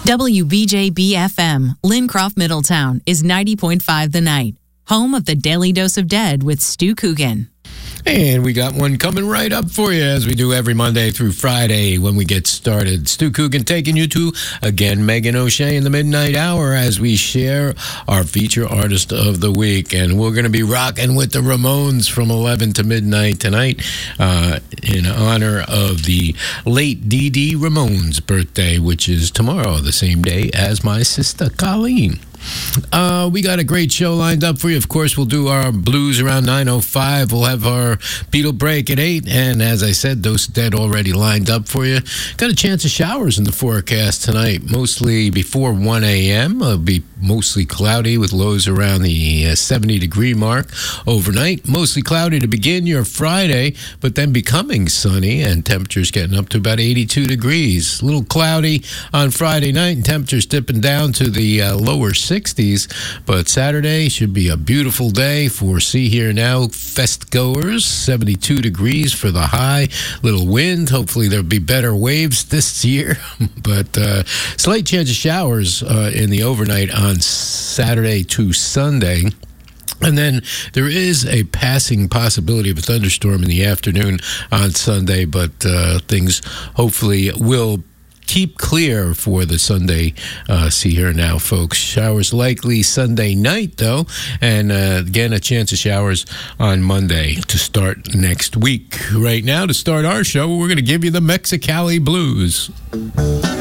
WBJB-FM, Lincroft, Middletown, is 90.5 The Night, home of the Daily Dose of Dead with Stu Coogan. And we got one coming right up for you, as we do every Monday through Friday when we get started. Stu Coogan taking you to, again, Megan O'Shea in the Midnight Hour as we share our feature artist of the week. And we're going to be rocking with the Ramones from 11 to midnight tonight in honor of the late Dee Dee Ramone's birthday, which is tomorrow, the same day as my sister Colleen. We got a great show lined up for you. Of course, we'll do our blues around 9:05. We'll have our Beatle break at 8. And as I said, Dose of Dead already lined up for you. Got a chance of showers in the forecast tonight, mostly before 1 a.m. It'll be mostly cloudy with lows around the 70-degree mark overnight. Mostly cloudy to begin your Friday, but then becoming sunny and temperatures getting up to about 82 degrees. A little cloudy on Friday night and temperatures dipping down to the lower 60s, but Saturday should be a beautiful day for See Here Now fest goers. 72 degrees for the high, little wind. Hopefully there'll be better waves this year, but slight chance of showers in the overnight on Saturday to Sunday. And then there is a passing possibility of a thunderstorm in the afternoon on Sunday, but things hopefully will keep clear for the Sunday See Here Now, folks. Showers likely Sunday night, though. And again, a chance of showers on Monday to start next week. Right now, to start our show, we're going to give you the Mexicali Blues.